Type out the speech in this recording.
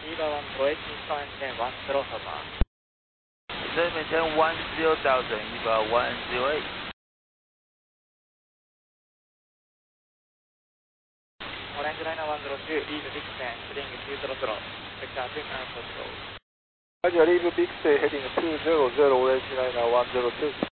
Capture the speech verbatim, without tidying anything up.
Viva one zero eight, please maintain one zero Papa. Please maintain one zero thousand, Viva one zero eight. Orange Liner one zero two, leave Bixen, heading two zero zero, vector two and four zero. Roger, leave Bixen, heading two zero zero, Orange Liner one zero two.